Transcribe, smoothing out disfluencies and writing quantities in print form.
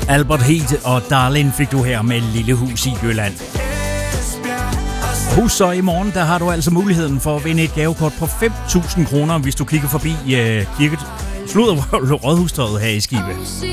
Albert Heat og Darlin fik du her med Lille Hus i Jylland. Husk så i morgen, der har du altså muligheden for at vinde et gavekort på 5.000 kroner, hvis du kigger forbi Rådhustorvet her i Skive.